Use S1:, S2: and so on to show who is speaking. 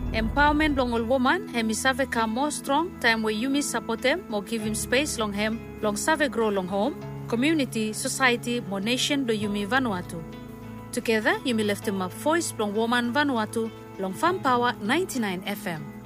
S1: Empowerment long all woman, hemi save ka more strong, time where you support them, more give him space long him, long save grow long home, community, society, more nation do Yumi Vanuatu. Together, Yumi left him up voice long woman Vanuatu, long Farm Power 99 FM.